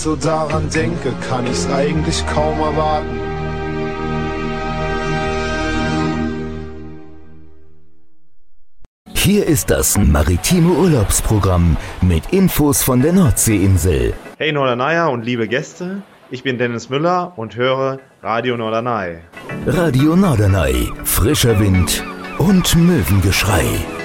so daran denke, kann ich's eigentlich kaum erwarten. Hier ist das maritime Urlaubsprogramm mit Infos von der Nordseeinsel. Hey Norderney und liebe Gäste, ich bin Dennis Müller und höre Radio Norderney. Radio Norderney, frischer Wind und Möwengeschrei.